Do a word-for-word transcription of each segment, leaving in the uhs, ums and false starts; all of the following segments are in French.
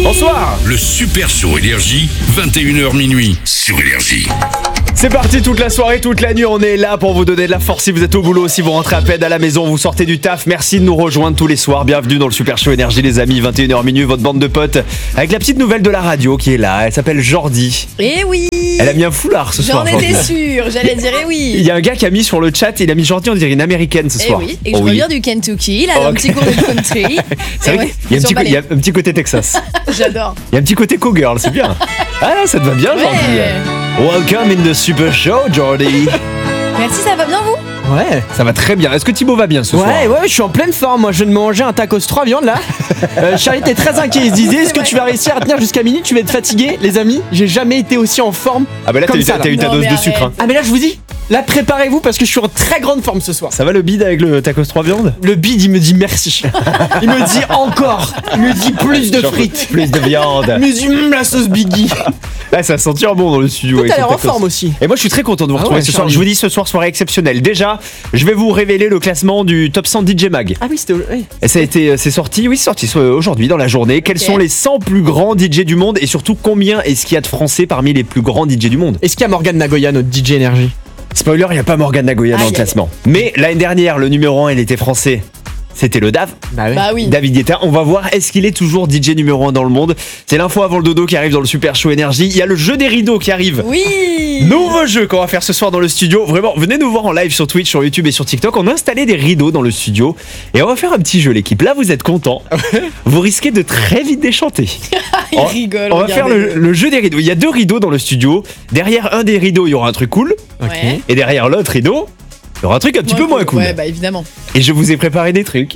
Bonsoir. Le Super Show Énergie, vingt et une heures minuit sur Énergie. C'est parti toute la soirée, toute la nuit, on est là pour vous donner de la force si vous êtes au boulot, si vous rentrez à peine à la maison, vous sortez du taf. Merci de nous rejoindre tous les soirs, bienvenue dans le Super Show Énergie les amis, vingt et une heures minuit, votre bande de potes avec la petite nouvelle de la radio qui est là, elle s'appelle Jordi. Eh oui. Elle a mis un foulard ce soir. J'en étais sûre, j'allais dire eh oui. Il y a un gars qui a mis sur le chat, il a mis Jordi, on dirait une américaine ce Eh soir. oui, et je Oh oui. reviens du Kentucky, là, Oh, un ok. petit cours de country. C'est Et vrai ouais, qu'il y a un petit, sur co- il y a un petit côté Texas. J'adore. Il y a un petit côté cowgirl, c'est bien. Ah ça te va bien Jordi. Ouais. Welcome in the Super Show Jordi. Merci, ça va bien vous? Ouais. Ça va très bien, est-ce que Thibaut va bien ce soir? Ouais, ouais, je suis en pleine forme. Moi, je viens de manger un tacos trois viandes là. Euh, Charlie était très inquiet. Il se disait est-ce que tu vas réussir à tenir jusqu'à minuit? Tu vas être fatigué, les amis. J'ai jamais été aussi en forme. Ah bah là t'as Comme eu, ça, ta- là. t'as eu ta Non, dose mais de sucre hein. Ah, mais là, je vous dis, là, préparez-vous parce que je suis en très grande forme ce soir. Ça va le bide avec le tacos trois viandes? Le bide, il me dit merci. Il me dit encore. Il me dit plus de frites. Plus de viande. Il me dit hum, la sauce Biggie. Là ça sent bon dans le studio. Toi, avec t'as ce l'air en tacos. forme aussi. Et moi je suis très content de vous Ah retrouver ouais, ce soir. Charlie. Je vous dis ce soir soirée exceptionnelle. Déjà, je vais vous révéler le classement du top cent D J Mag. Ah oui, c'était. Ouais. Et ça a été, c'est sorti, oui c'est sorti euh, aujourd'hui dans la journée. Quels Ok. sont les cent plus grands D J du monde et surtout combien est-ce qu'il y a de Français parmi les plus grands D J du monde? Est-ce qu'il y a Morgane Nagoya, notre D J énergie? Spoiler, il n'y a pas Morgane Nagoya dans Aïe, le aïe, classement. Mais l'année dernière, le numéro un il était français. C'était le Dave. Bah ouais. Bah oui. David Guetta, on va voir est-ce qu'il est toujours D J numéro un dans le monde. C'est l'info avant le dodo qui arrive dans le Super Show Énergie. Il y a le jeu des rideaux qui arrive. Oui. Nouveau jeu qu'on va faire ce soir dans le studio. Vraiment, venez nous voir en live sur Twitch, sur YouTube et sur TikTok. On a installé des rideaux dans le studio et on va faire un petit jeu l'équipe. Là vous êtes contents. Vous risquez de très vite déchanter. Il on, rigole. on va faire regardez-le. le, le jeu des rideaux. Il y a deux rideaux dans le studio. Derrière un des rideaux, il y aura un truc cool. Ouais. Et derrière l'autre rideau, il y aura un truc un petit peu moins cool. Ouais, bah évidemment. Et je vous ai préparé des trucs.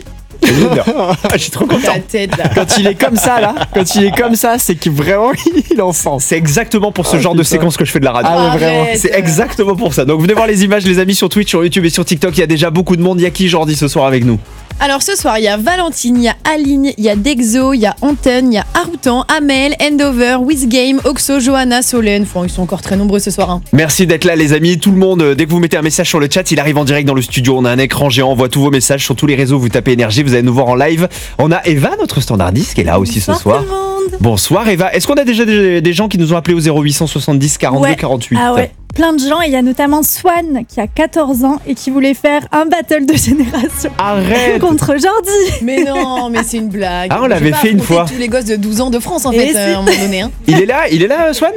Je suis trop content. Ta tête là. Quand il est comme ça là, quand il est comme ça, c'est qu'il vraiment il est en force. C'est exactement pour ce Oh, genre de putain. séquence que je fais de la radio. Ah ouais, vraiment. Arrête. C'est exactement pour ça. Donc venez voir les images les amis sur Twitch, sur YouTube et sur TikTok. Il y a déjà beaucoup de monde. Il y a qui Jordi ce soir avec nous? Alors ce soir, il y a Valentine, il y a Aline, il y a Dexo, il y a Anton, il y a Aroutan, Amel, Endover, Wizgame, Oxo, Johanna, Solène. Enfin, ils sont encore très nombreux ce soir. Hein. Merci d'être là les amis. Tout le monde, euh, dès que vous mettez un message sur le chat, il arrive en direct dans le studio. On a un écran géant, on voit tous vos messages sur tous les réseaux. Vous tapez énergie, vous allez nous voir en live. On a Eva, notre standardiste, qui est là aussi ce Bonsoir soir. tout le monde. Bonsoir Eva. Est-ce qu'on a déjà des, des gens qui nous ont appelé au zéro huit cent soixante-dix quarante-deux Ouais. quarante-huit? Ah ouais, plein de gens. Et il y a notamment Swan qui a quatorze ans et qui voulait faire un battle de génération Arrête. contre Jordi. Mais non, mais c'est une blague. Ah, on Je vais l'avait pas fait une affronter fois. Tous les gosses de douze ans de France en Et fait, si. euh, à un moment donné. Hein. Il est là, il est là Swan?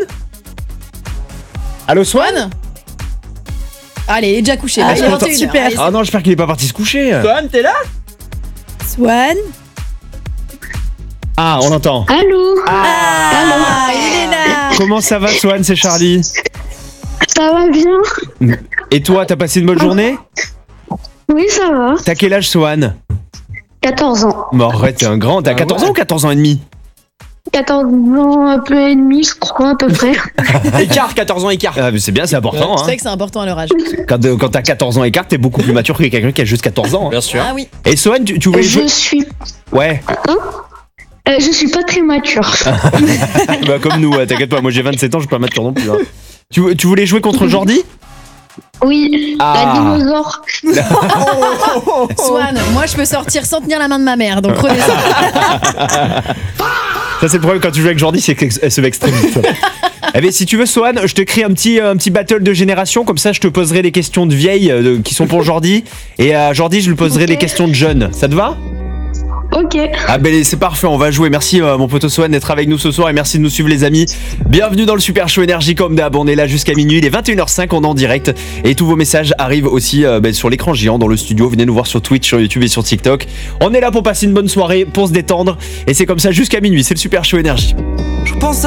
Allô Swan? Swan. Allez, il est déjà couché. Ah, Bah, il est attends, vingt et une heures. super. Allez, Ah non, j'espère qu'il est pas parti se coucher. Swan, t'es là? Swan. Ah, on l'entend. Allô, Ah, il est là. Comment ça va Swan? C'est Charlie. ça va bien? Et toi, t'as passé une bonne journée? Oui, ça va. T'as quel âge Swan? quatorze ans. Bon, arrête, t'es un grand. T'as Ah quatorze ouais. ans ou quatorze ans et demi? quatorze ans, un peu et demi, je crois, à peu près. Écart, quatorze ans écart. Ah, mais c'est bien, c'est important. C'est Hein. vrai que c'est important à leur âge. Quand, euh, quand t'as quatorze ans et quart, t'es beaucoup plus mature que quelqu'un qui a juste quatorze ans. hein. Bien sûr. Ah oui. Et Swan, tu, tu voulais Je jouer? suis, Ouais, euh, je suis pas très mature. bah, comme nous, ouais, t'inquiète pas, moi j'ai vingt-sept ans, je suis pas mature non plus. Hein. Tu, tu voulais jouer contre Jordi? Oui, Ah. la dinosaure. Swan, moi je peux sortir sans tenir la main de ma mère, donc prenez ça. Ça, c'est le problème quand tu joues avec Jordi, c'est qu'elle se vexe très vite. Eh bien, si tu veux, Swan, je te crée un petit, un petit battle de génération, comme ça je te poserai des questions de vieilles euh, de- qui sont pour Jordi, et à Jordi, je lui poserai Ok. des questions de jeunes. Ça te va? Ok. Ah ben c'est parfait, on va jouer. Merci euh, mon pote Swan d'être avec nous ce soir et merci de nous suivre les amis. Bienvenue dans le Super Show Énergie comme d'hab, on est là jusqu'à minuit, il est vingt et une heures cinq, on est en direct et tous vos messages arrivent aussi euh, ben, sur l'écran géant dans le studio. Venez nous voir sur Twitch, sur YouTube et sur TikTok. On est là pour passer une bonne soirée, pour se détendre et c'est comme ça jusqu'à minuit, c'est le Super Show Énergie. Je pense